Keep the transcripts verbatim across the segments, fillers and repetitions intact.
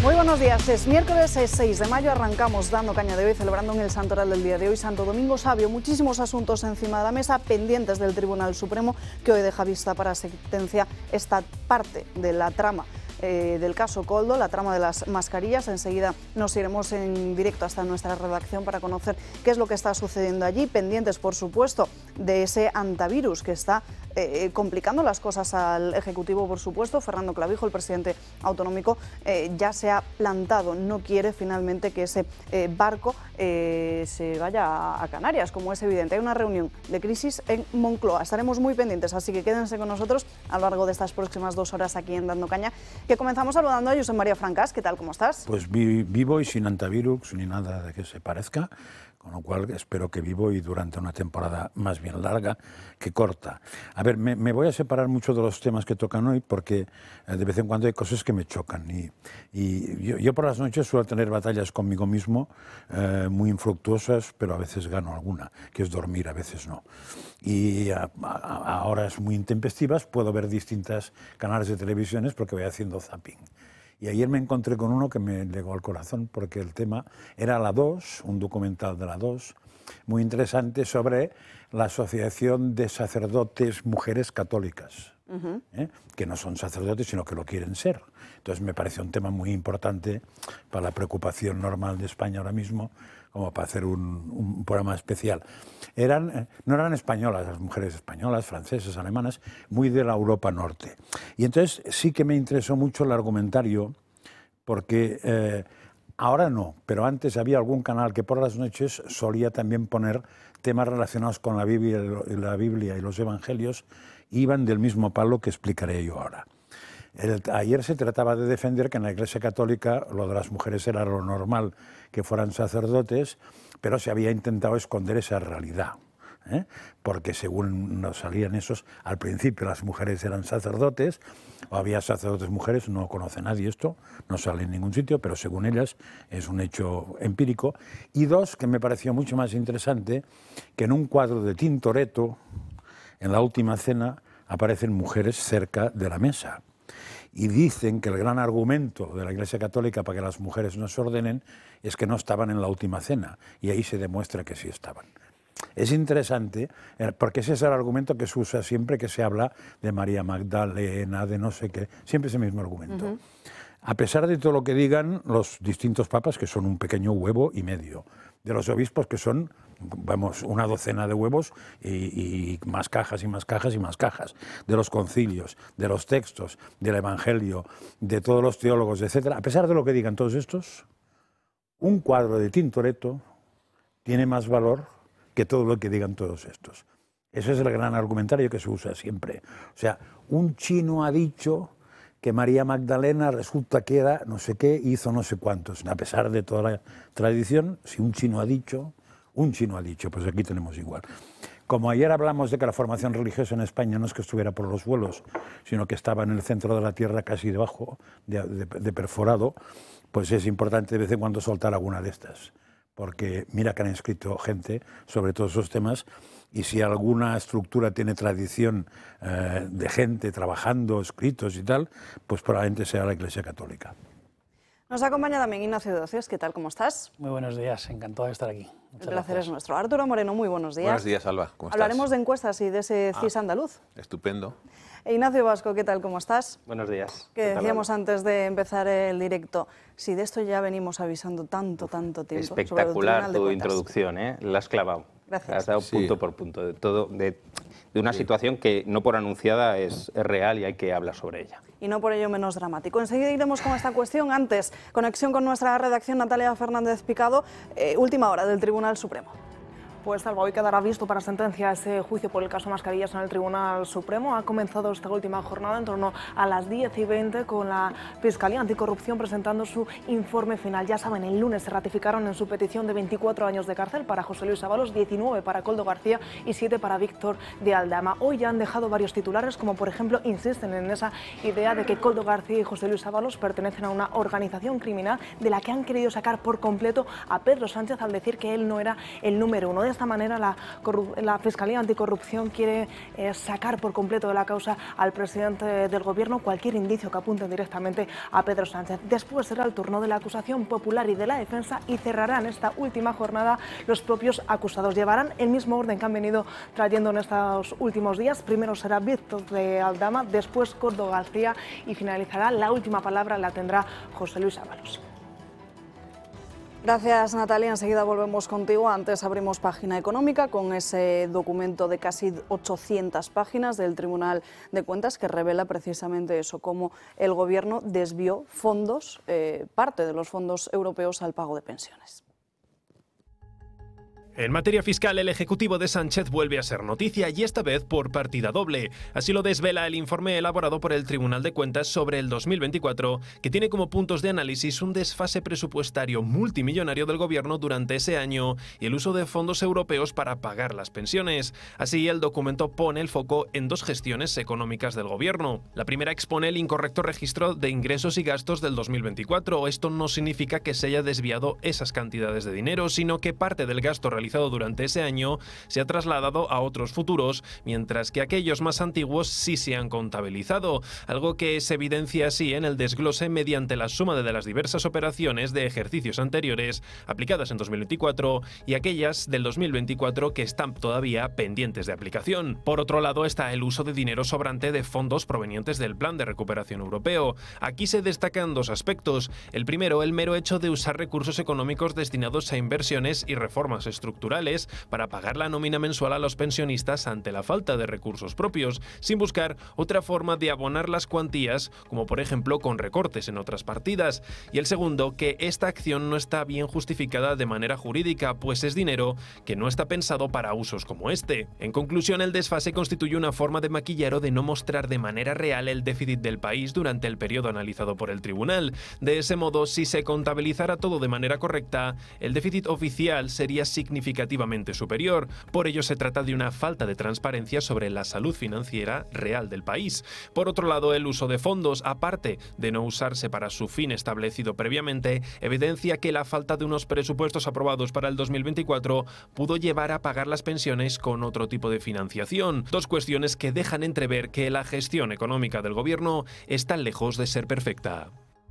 Muy buenos días, es miércoles es seis de mayo, arrancamos dando caña de hoy, celebrando en el santoral del día de hoy, Santo Domingo Sabio. Muchísimos asuntos encima de la mesa, pendientes del Tribunal Supremo, que hoy deja vista para sentencia esta parte de la trama eh, del caso Koldo, la trama de las mascarillas. Enseguida nos iremos en directo hasta nuestra redacción para conocer qué es lo que está sucediendo allí, pendientes, por supuesto, de ese antivirus que está eh, complicando las cosas al Ejecutivo, por supuesto. Fernando Clavijo, el presidente autonómico, eh, ya se ha plantado, no quiere finalmente que ese eh, barco eh, se vaya a, a Canarias, como es evidente. Hay una reunión de crisis en Moncloa, estaremos muy pendientes, así que quédense con nosotros a lo largo de estas próximas dos horas aquí en Dando Caña, que comenzamos saludando a Josep María Francas. ¿Qué tal, cómo estás? Pues vi, vivo y sin antivirus ni nada de que se parezca, con lo cual espero que vivo y durante una temporada más bien larga que corta. A ver, me, me voy a separar mucho de los temas que tocan hoy porque eh, de vez en cuando hay cosas que me chocan y, y yo, yo por las noches suelo tener batallas conmigo mismo eh, muy infructuosas, pero a veces gano alguna, que es dormir, a veces no. Y a, a, a horas muy intempestivas puedo ver distintas canales de televisiones porque voy haciendo zapping. Y ayer me encontré con uno que me llegó al corazón porque el tema era La dos, un documental de La dos, muy interesante sobre la Asociación de Sacerdotes Mujeres Católicas, uh-huh. ¿eh? que no son sacerdotes sino que lo quieren ser. Entonces me parece un tema muy importante para la preocupación normal de España ahora mismo, como para hacer un, un programa especial. Eran, eh, no eran españolas, las mujeres españolas, francesas, alemanas, muy de la Europa Norte. Y entonces sí que me interesó mucho el argumentario, porque eh, ahora no, pero antes había algún canal que por las noches solía también poner temas relacionados con la Biblia, la Biblia y los Evangelios, iban del mismo palo que explicaré yo ahora. El, ayer se trataba de defender que en la Iglesia Católica lo de las mujeres era lo normal, que fueran sacerdotes, pero se había intentado esconder esa realidad, ¿eh? porque según nos salían esos, al principio las mujeres eran sacerdotes, o había sacerdotes mujeres, no conoce nadie esto, no sale en ningún sitio, pero según ellas es un hecho empírico. Y dos, que me pareció mucho más interesante, que en un cuadro de Tintoretto, en la Última Cena, aparecen mujeres cerca de la mesa. Y dicen que el gran argumento de la Iglesia Católica para que las mujeres no se ordenen es que no estaban en la Última Cena, y ahí se demuestra que sí estaban. Es interesante, porque ese es el argumento que se usa siempre que se habla de María Magdalena, de no sé qué, siempre es el mismo argumento. Uh-huh. A pesar de todo lo que digan los distintos papas, que son un pequeño huevo y medio, de los obispos, que son, vamos, una docena de huevos y, y más cajas y más cajas y más cajas, de los concilios, de los textos, del Evangelio, de todos los teólogos, etcétera. A pesar de lo que digan todos estos, un cuadro de Tintoretto tiene más valor que todo lo que digan todos estos. Ese es el gran argumentario que se usa siempre. O sea, un chino ha dicho que María Magdalena resulta que era no sé qué, hizo no sé cuántos. A pesar de toda la tradición, si un chino ha dicho, un chino ha dicho, pues aquí tenemos igual. Como ayer hablamos de que la formación religiosa en España no es que estuviera por los suelos, sino que estaba en el centro de la tierra, casi debajo, de, de, de perforado, pues es importante de vez en cuando soltar alguna de estas. Porque mira que han escrito gente sobre todos esos temas, y si alguna estructura tiene tradición eh, de gente trabajando, escritos y tal, pues probablemente sea la Iglesia Católica. Nos acompaña también Ignacio de Oces. ¿Qué tal? ¿Cómo estás? Muy buenos días, encantado de estar aquí. Muchas El placer gracias. es nuestro. Arturo Moreno, muy buenos días. Buenos días, Alba. ¿Cómo estás? Hablaremos de encuestas y de ese C I S ah, andaluz. Estupendo. E Ignacio Vasco, ¿qué tal? ¿Cómo estás? Buenos días. Que decíamos antes de empezar el directo, si de esto ya venimos avisando tanto, tanto tiempo. Espectacular tu introducción, ¿eh? La has clavado. Gracias. Has dado sí. punto por punto de todo, de, de una sí. situación que no por anunciada es, es real y hay que hablar sobre ella. Y no por ello menos dramático. Enseguida iremos con esta cuestión. Antes, conexión con nuestra redacción, Natalia Fernández Picado, eh, última hora del Tribunal Supremo. Pues Alba, hoy quedará visto para sentencia ese juicio por el caso Mascarillas en el Tribunal Supremo. Ha comenzado esta última jornada en torno a las diez y veinte con la Fiscalía Anticorrupción presentando su informe final. Ya saben, el lunes se ratificaron en su petición de veinticuatro años de cárcel para José Luis Ábalos, diecinueve para Koldo García y siete para Víctor de Aldama. Hoy ya han dejado varios titulares, como por ejemplo insisten en esa idea de que Koldo García y José Luis Ábalos pertenecen a una organización criminal de la que han querido sacar por completo a Pedro Sánchez al decir que él no era el número uno. De esta manera la, la Fiscalía Anticorrupción quiere eh, sacar por completo de la causa al presidente del Gobierno cualquier indicio que apunte directamente a Pedro Sánchez. Después será el turno de la acusación popular y de la defensa y cerrarán esta última jornada los propios acusados. Llevarán el mismo orden que han venido trayendo en estos últimos días. Primero será Víctor de Aldama, después Gordo García y finalizará la última palabra la tendrá José Luis Ábalos. Gracias, Natalia. Enseguida volvemos contigo. Antes abrimos página económica con ese documento de casi ochocientas páginas del Tribunal de Cuentas que revela precisamente eso, cómo el Gobierno desvió fondos, eh, parte de los fondos europeos al pago de pensiones. En materia fiscal, el Ejecutivo de Sánchez vuelve a ser noticia y esta vez por partida doble. Así lo desvela el informe elaborado por el Tribunal de Cuentas sobre el dos mil veinticuatro, que tiene como puntos de análisis un desfase presupuestario multimillonario del Gobierno durante ese año y el uso de fondos europeos para pagar las pensiones. Así, el documento pone el foco en dos gestiones económicas del Gobierno. La primera expone el incorrecto registro de ingresos y gastos del dos mil veinticuatro. Esto no significa que se haya desviado esas cantidades de dinero, sino que parte del gasto realizado realizado durante ese año se ha trasladado a otros futuros, mientras que aquellos más antiguos sí se han contabilizado, algo que se evidencia así en el desglose mediante la suma de las diversas operaciones de ejercicios anteriores aplicadas en dos mil veinticuatro y aquellas del dos mil veinticuatro que están todavía pendientes de aplicación. Por otro lado está el uso de dinero sobrante de fondos provenientes del Plan de Recuperación Europeo. Aquí se destacan dos aspectos. El primero, el mero hecho de usar recursos económicos destinados a inversiones y reformas estructurales para pagar la nómina mensual a los pensionistas ante la falta de recursos propios, sin buscar otra forma de abonar las cuantías, como por ejemplo con recortes en otras partidas. Y el segundo, que esta acción no está bien justificada de manera jurídica, pues es dinero que no está pensado para usos como este. En conclusión, el desfase constituye una forma de maquillar o de no mostrar de manera real el déficit del país durante el periodo analizado por el tribunal. De ese modo, si se contabilizara todo de manera correcta, el déficit oficial sería significativamente superior. Por ello, se trata de una falta de transparencia sobre la salud financiera real del país. Por otro lado, el uso de fondos, aparte de no usarse para su fin establecido previamente, evidencia que la falta de unos presupuestos aprobados para el dos mil veinticuatro pudo llevar a pagar las pensiones con otro tipo de financiación. Dos cuestiones que dejan entrever que la gestión económica del gobierno está lejos de ser perfecta.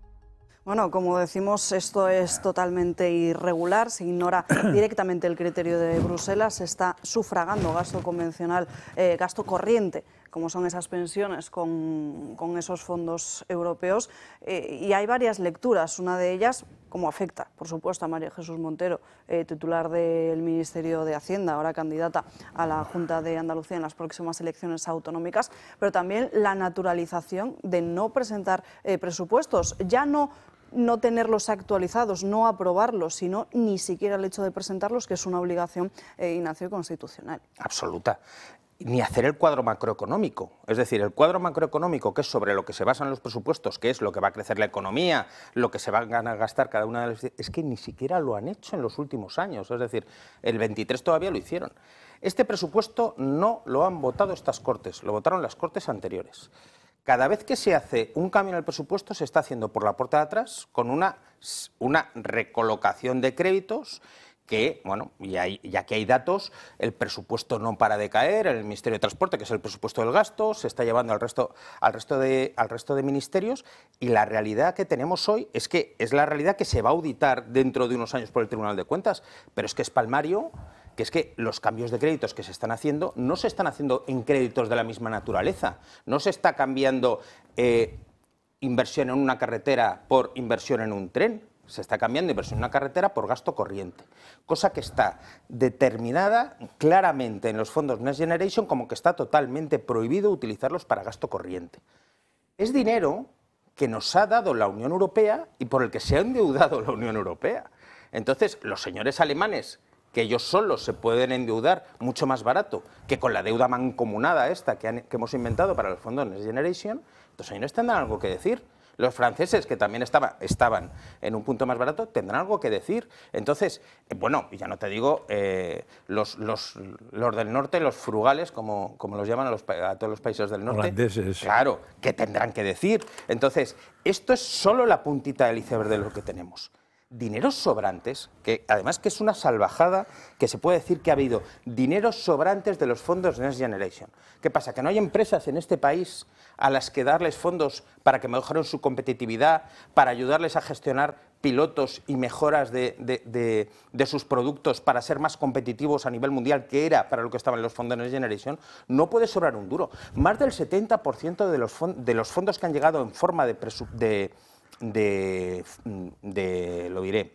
Bueno, como decimos, esto es totalmente irregular, se ignora directamente el criterio de Bruselas, se está sufragando gasto convencional, eh, gasto corriente, como son esas pensiones con, con esos fondos europeos, eh, y hay varias lecturas, una de ellas, cómo afecta, por supuesto, a María Jesús Montero, eh, titular del Ministerio de Hacienda, ahora candidata a la Junta de Andalucía en las próximas elecciones autonómicas, pero también la naturalización de no presentar eh, presupuestos, ya no no tenerlos actualizados, no aprobarlos, sino ni siquiera el hecho de presentarlos, que es una obligación, eh, Ignacio, constitucional. Absoluta. Ni hacer el cuadro macroeconómico. Es decir, el cuadro macroeconómico, que es sobre lo que se basan los presupuestos, que es lo que va a crecer la economía, lo que se van a gastar cada una de las... Es que ni siquiera lo han hecho en los últimos años. Es decir, el veintitrés todavía lo hicieron. Este presupuesto no lo han votado estas Cortes, lo votaron las Cortes anteriores. Cada vez que se hace un cambio en el presupuesto se está haciendo por la puerta de atrás con una, una recolocación de créditos que, bueno, ya, hay, ya que hay datos, el presupuesto no para de caer, el Ministerio de Transporte, que es el presupuesto del gasto, se está llevando al resto, al resto de, al resto de ministerios, y la realidad que tenemos hoy es que es la realidad que se va a auditar dentro de unos años por el Tribunal de Cuentas, pero es que es palmario, que es que los cambios de créditos que se están haciendo no se están haciendo en créditos de la misma naturaleza, no se está cambiando eh, inversión en una carretera por inversión en un tren, se está cambiando inversión en una carretera por gasto corriente, cosa que está determinada claramente en los fondos Next Generation como que está totalmente prohibido utilizarlos para gasto corriente. Es dinero que nos ha dado la Unión Europea y por el que se ha endeudado la Unión Europea. Entonces, los señores alemanes, que ellos solos se pueden endeudar mucho más barato que con la deuda mancomunada esta que, han, que hemos inventado para los fondos Next Generation, los señores tendrán algo que decir. Los franceses, que también estaba, estaban en un punto más barato, tendrán algo que decir. Entonces, eh, bueno, y ya no te digo, eh, los, los, los del norte, los frugales, como, como los llaman a, los, a todos los países del norte, holandeses, claro, que tendrán que decir. Entonces, esto es solo la puntita del iceberg de lo que tenemos. dineros sobrantes, que además que es una salvajada que se puede decir que ha habido dineros sobrantes de los fondos Next Generation. ¿Qué pasa? ¿Que no hay empresas en este país a las que darles fondos para que mejoren su competitividad, para ayudarles a gestionar pilotos y mejoras de, de, de, de sus productos para ser más competitivos a nivel mundial, que era para lo que estaban los fondos Next Generation? No puede sobrar un duro. Más del setenta por ciento de los, de los fondos que han llegado en forma de... de De, de, lo diré,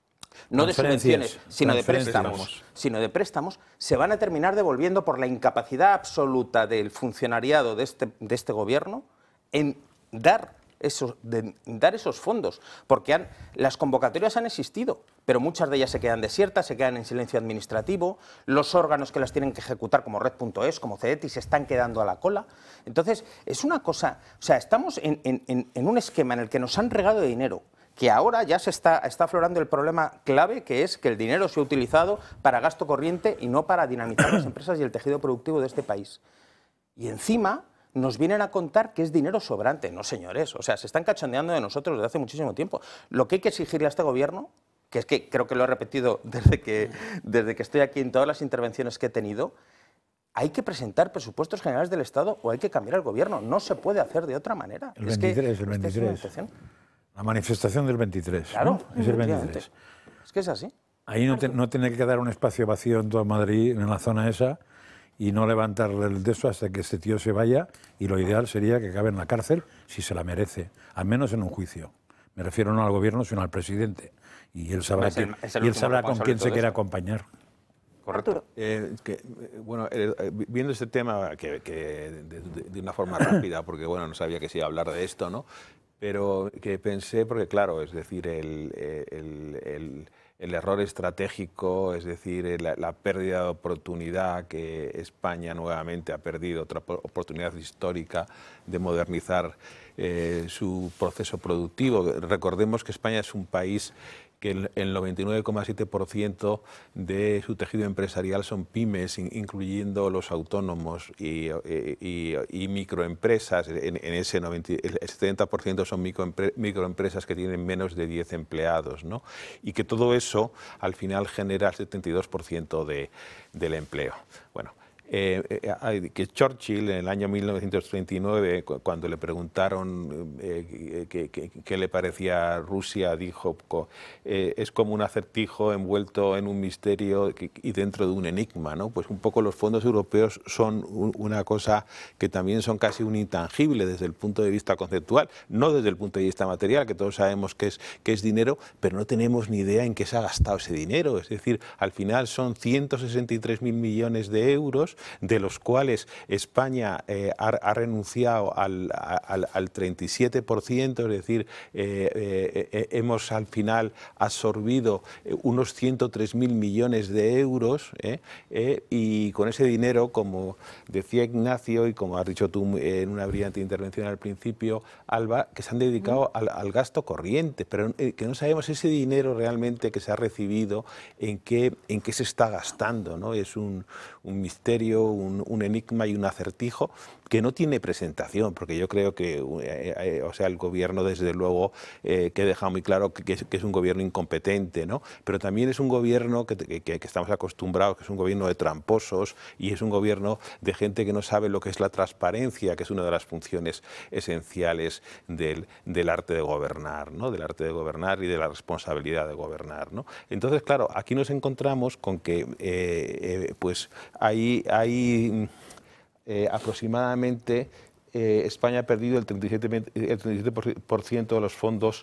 no de subvenciones, sino de préstamos, sino de préstamos, se van a terminar devolviendo por la incapacidad absoluta del funcionariado de este, de este gobierno en dar esos, de, dar esos fondos, porque han, las convocatorias han existido, pero muchas de ellas se quedan desiertas, se quedan en silencio administrativo, los órganos que las tienen que ejecutar, como Red punto es, como CEDETI, se están quedando a la cola. Entonces, es una cosa, o sea, estamos en, en, en un esquema en el que nos han regado de dinero, que ahora ya se está, está aflorando el problema clave, que es que el dinero se ha utilizado para gasto corriente y no para dinamizar las empresas y el tejido productivo de este país. Y encima nos vienen a contar que es dinero sobrante. No, señores, o sea, se están cachondeando de nosotros desde hace muchísimo tiempo. Lo que hay que exigirle a este gobierno, que es que creo que lo he repetido desde que, desde que estoy aquí en todas las intervenciones que he tenido, hay que presentar presupuestos generales del Estado o hay que cambiar el gobierno. No se puede hacer de otra manera. El veintitrés, es que, el veintitrés. Es la manifestación del veintitrés. Claro, ¿no? Es el veintitrés. Es que es así. Ahí no, te, no tiene que quedar un espacio vacío en toda Madrid, en la zona esa, y no levantarle el de eso hasta que este tío se vaya, y lo ideal sería que acabe en la cárcel si se la merece, al menos en un juicio. Me refiero no al gobierno, sino al presidente. Y él sabrá, que, y él sabrá con quién se quiere acompañar. Correcto. Eh, que, bueno, eh, viendo este tema que, que de, de, de una forma rápida, porque bueno, no sabía que se iba a hablar de esto, ¿no? Pero que pensé, porque claro, es decir, el, el, el, el error estratégico, es decir, la, la pérdida de oportunidad que España nuevamente ha perdido, otra oportunidad histórica de modernizar eh, su proceso productivo. Recordemos que España es un país que el, el noventa y nueve coma siete por ciento de su tejido empresarial son pymes, in, incluyendo los autónomos y, y, y microempresas. En, en ese noventa, el setenta por ciento son microempre, microempresas que tienen menos de diez empleados, ¿no? Y que todo eso al final genera el setenta y dos por ciento de, del empleo. Bueno, Eh, eh, que Churchill en el año mil novecientos treinta y nueve, cuando le preguntaron eh, qué le parecía a Rusia, dijo eh, es como un acertijo envuelto en un misterio y dentro de un enigma, ¿no? Pues un poco los fondos europeos son un, una cosa que también son casi un intangible desde el punto de vista conceptual, no desde el punto de vista material, que todos sabemos que es, que es dinero, pero no tenemos ni idea en qué se ha gastado ese dinero. Es decir, al final son ciento sesenta y tres mil millones de euros, de los cuales España eh, ha, ha renunciado al, al, al treinta y siete por ciento, es decir, eh, eh, eh, hemos al final absorbido unos ciento tres mil millones de euros eh, eh, y con ese dinero, como decía Ignacio y como has dicho tú en una brillante intervención al principio, Alba, que se han dedicado al, al gasto corriente, pero eh, que no sabemos ese dinero realmente que se ha recibido, en qué, en qué se está gastando, ¿no? Es un, un misterio, Un, un enigma y un acertijo que no tiene presentación, porque yo creo que eh, eh, o sea, el gobierno, desde luego, eh, que deja muy claro que, que, es, que es un gobierno incompetente, ¿no? Pero también es un gobierno que, que, que estamos acostumbrados, que es un gobierno de tramposos y es un gobierno de gente que no sabe lo que es la transparencia, que es una de las funciones esenciales del, del arte de gobernar, ¿no? Del arte de gobernar y de la responsabilidad de gobernar, ¿no? Entonces, claro, aquí nos encontramos con que eh, eh, pues hay... hay Eh, aproximadamente eh, España ha perdido el treinta y siete por ciento de los fondos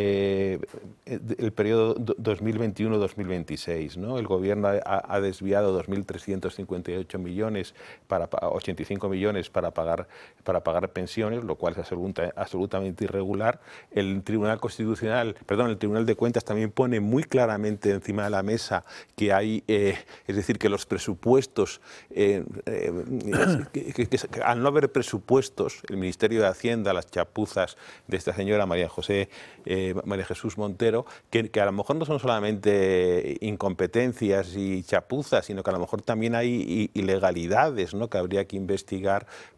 eh, del periodo dos mil veintiuno dos mil veintiséis, ¿no? El gobierno ha, ha desviado dos mil trescientos cincuenta y ocho millones, para, ochenta y cinco millones para pagar, para pagar pensiones, lo cual es absoluta, absolutamente irregular. El Tribunal Constitucional, perdón, el Tribunal de Cuentas también pone muy claramente encima de la mesa que hay, eh, es decir, que los presupuestos, eh, eh, que, que, que, que al no haber presupuestos, el Ministerio de Hacienda, las chapuzas de esta señora María José, eh, María Jesús Montero, que, que a lo mejor no son solamente incompetencias y chapuzas, sino que a lo mejor también hay ilegalidades, ¿no? Que habría que investigar,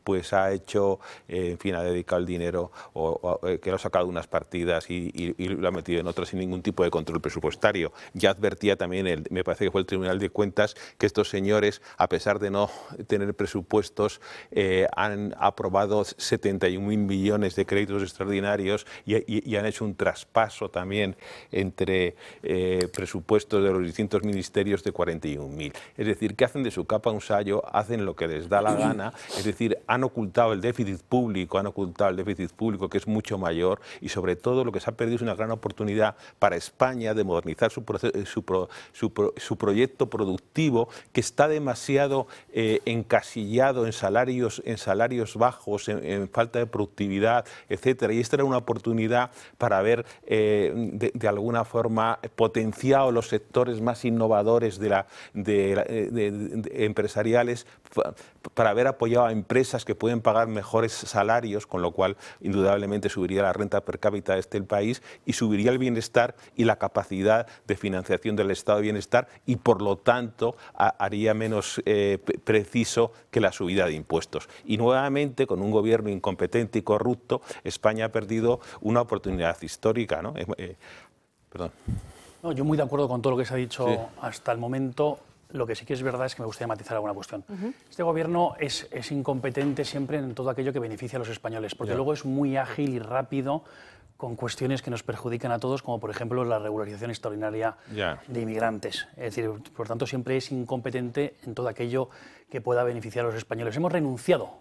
pues ha hecho, eh, en fin, ha dedicado el dinero o, o eh, que lo ha sacado de unas partidas y, y, y lo ha metido en otras sin ningún tipo de control presupuestario. Ya advertía también, el, me parece que fue el Tribunal de Cuentas, que estos señores, a pesar de no tener presupuestos, eh, han aprobado setenta y un mil millones de créditos extraordinarios y, y, y han hecho un traspaso también entre eh, presupuestos de los distintos ministerios de cuarenta y un mil. Es decir, que hacen de su capa un sayo, hacen lo que les da la gana, es decir, han ocultado el déficit público, han ocultado el déficit público que es mucho mayor y sobre todo lo que se ha perdido es una gran oportunidad para España de modernizar su, su, pro, su, pro, su proyecto productivo que está demasiado eh, encasillado en salarios, en salarios bajos, en, en falta de productividad, etcétera. Y esta era una oportunidad para haber eh, de, de alguna forma potenciado los sectores más innovadores de la, de, de, de, de empresariales, para haber apoyado a empresas que pueden pagar mejores salarios, con lo cual indudablemente subiría la renta per cápita de este país y subiría el bienestar y la capacidad de financiación del estado de bienestar y por lo tanto a, haría menos eh, preciso que la subida de impuestos. Y nuevamente con un gobierno incompetente y corrupto, España ha perdido una oportunidad histórica, ¿no? Eh, eh, perdón. No, yo muy de acuerdo con todo lo que se ha dicho Sí. hasta el momento. Lo que sí que es verdad es que me gustaría matizar alguna cuestión. Uh-huh. Este gobierno es, es incompetente siempre en todo aquello que beneficia a los españoles, porque Ya. luego es muy ágil y rápido con cuestiones que nos perjudican a todos, como por ejemplo la regularización extraordinaria Ya. de inmigrantes. Es decir, por tanto, siempre es incompetente en todo aquello que pueda beneficiar a los españoles. Hemos renunciado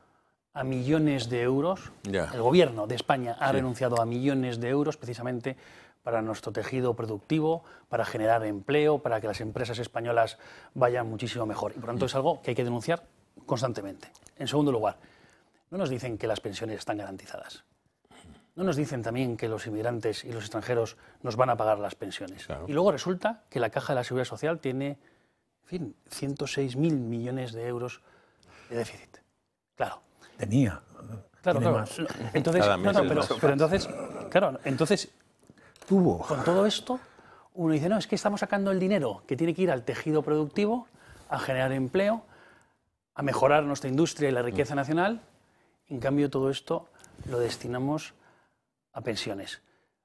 a millones de euros, Ya. el gobierno de España ha Sí. renunciado a millones de euros precisamente para nuestro tejido productivo, para generar empleo, para que las empresas españolas vayan muchísimo mejor. Y por tanto es algo que hay que denunciar constantemente. En segundo lugar, no nos dicen que las pensiones están garantizadas. No nos dicen también que los inmigrantes y los extranjeros nos van a pagar las pensiones. Claro. Y luego resulta que la Caja de la Seguridad Social tiene, en fin, ciento seis mil millones de euros de déficit. Claro. Tenía. Claro, Tiene claro. más. Entonces, Cada no, mes no, es pero, más. pero entonces, claro, entonces, Tuvo. con todo esto, uno dice, no, es que estamos sacando el dinero que tiene que ir al tejido productivo, a generar empleo, a mejorar nuestra industria y la riqueza nacional. En cambio, todo esto lo destinamos a pensiones.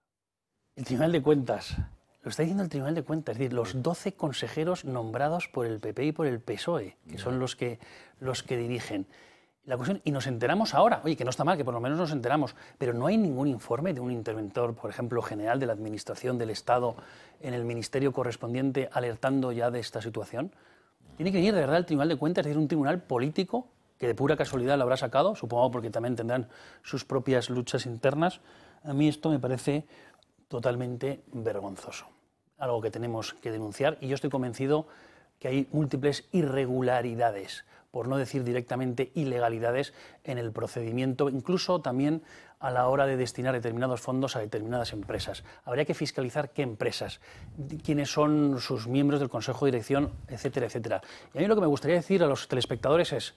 El Tribunal de Cuentas, lo está diciendo el Tribunal de Cuentas, es decir, los doce consejeros nombrados por el P P y por el P S O E, que son los que, los que dirigen. La cuestión, y nos enteramos ahora, oye, que no está mal, que por lo menos nos enteramos, pero no hay ningún informe de un interventor, por ejemplo, general de la Administración del Estado en el ministerio correspondiente alertando ya de esta situación. Tiene que venir de verdad el Tribunal de Cuentas, es decir, un tribunal político que de pura casualidad lo habrá sacado, supongo porque también tendrán sus propias luchas internas. A mí esto me parece totalmente vergonzoso, algo que tenemos que denunciar, y yo estoy convencido que hay múltiples irregularidades, por no decir directamente ilegalidades, en el procedimiento, incluso también a la hora de destinar determinados fondos a determinadas empresas. Habría que fiscalizar qué empresas, quiénes son sus miembros del Consejo de Dirección, etcétera, etcétera. Y a mí lo que me gustaría decir a los telespectadores es,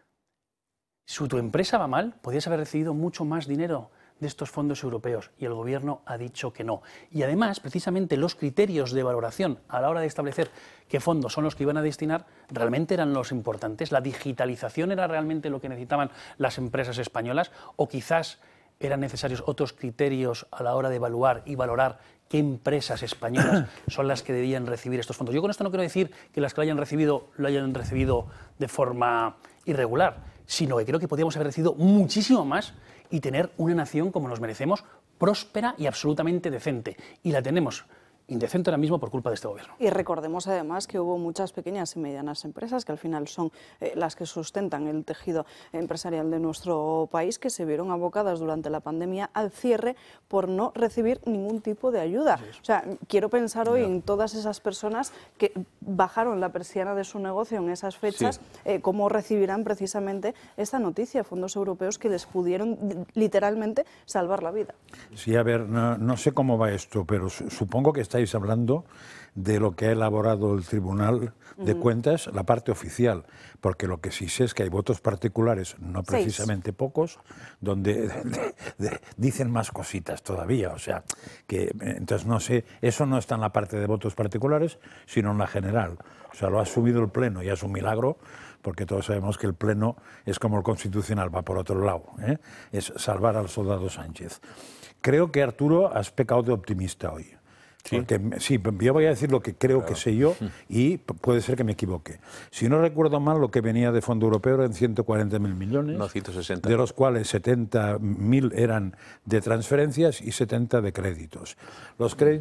si tu empresa va mal, podrías haber recibido mucho más dinero de estos fondos europeos y el gobierno ha dicho que no. Y además, precisamente los criterios de valoración a la hora de establecer qué fondos son los que iban a destinar realmente eran los importantes. La digitalización era realmente lo que necesitaban las empresas españolas, o quizás eran necesarios otros criterios a la hora de evaluar y valorar qué empresas españolas son las que debían recibir estos fondos. Yo con esto no quiero decir que las que lo hayan recibido lo hayan recibido de forma irregular, sino que creo que podríamos haber recibido muchísimo más y tener una nación como nos merecemos, próspera y absolutamente decente. Y la tenemos indecente ahora mismo por culpa de este gobierno. Y recordemos además que hubo muchas pequeñas y medianas empresas que al final son eh, las que sustentan el tejido empresarial de nuestro país, que se vieron abocadas durante la pandemia al cierre por no recibir ningún tipo de ayuda. O sea, quiero pensar hoy en todas esas personas que bajaron la persiana de su negocio en esas fechas, Sí. eh, cómo recibirán precisamente esta noticia, fondos europeos que les pudieron literalmente salvar la vida. Sí, a ver, no, no sé cómo va esto, pero su- supongo que está estáis hablando de lo que ha elaborado el Tribunal de Cuentas, la parte oficial, porque lo que sí sé es que hay votos particulares, no precisamente Seis. pocos, donde de, de, dicen más cositas todavía, o sea, que entonces no sé, eso no está en la parte de votos particulares, sino en la general, o sea, lo ha asumido el Pleno y es un milagro, porque todos sabemos que el Pleno es como el Constitucional, va por otro lado, ¿eh? Es salvar al soldado Sánchez. Creo que, Arturo, has pecado de optimista hoy. Sí. Porque, sí, yo voy a decir lo que creo claro. que sé yo y puede ser que me equivoque. Si no recuerdo mal, lo que venía de Fondo Europeo eran ciento cuarenta mil millones, no, ciento sesenta. De los cuales setenta mil eran de transferencias y setenta de créditos. Los créditos